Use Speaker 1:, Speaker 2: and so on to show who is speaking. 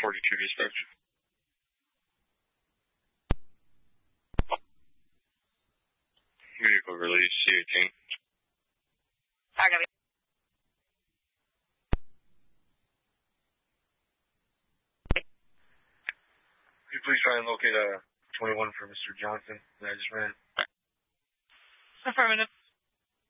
Speaker 1: dispatch. Vehicle release, C-18.
Speaker 2: I got it.
Speaker 1: Could you please try and locate 21 for Mr. Johnson that I just ran?
Speaker 2: Affirmative.